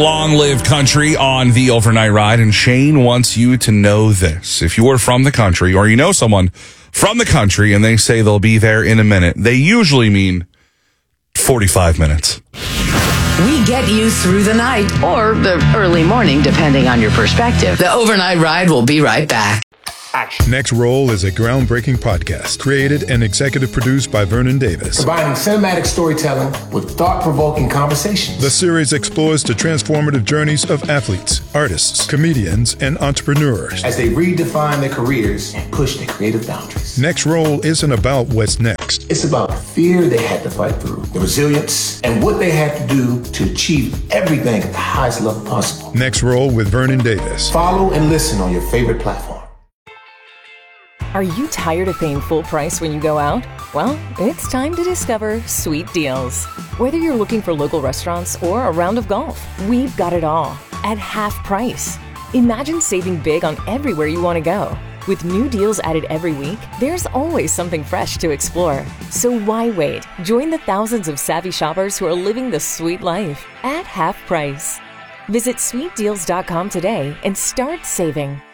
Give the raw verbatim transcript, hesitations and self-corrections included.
Long live country on the overnight ride. And Shane wants you to know this. If you are from the country or you know someone from the country and they say they'll be there in a minute, they usually mean forty-five minutes. We get you through the night or the early morning, depending on your perspective. The overnight ride will be right back. Action. Next Roll is a groundbreaking podcast created and executive produced by Vernon Davis. Combining cinematic storytelling with thought-provoking conversations. The series explores the transformative journeys of athletes, artists, comedians, and entrepreneurs as they redefine their careers and push their creative boundaries. Next Roll isn't about what's next. It's about the fear they had to fight through, the resilience, and what they had to do to achieve everything at the highest level possible. Next Roll with Vernon Davis. Follow and listen on your favorite platform. Are you tired of paying full price when you go out? Well, it's time to discover Sweet Deals. Whether you're looking for local restaurants or a round of golf, we've got it all at half price. Imagine saving big on everywhere you want to go. With new deals added every week, there's always something fresh to explore. So why wait? Join the thousands of savvy shoppers who are living the sweet life at half price. Visit sweet deals dot com today and start saving.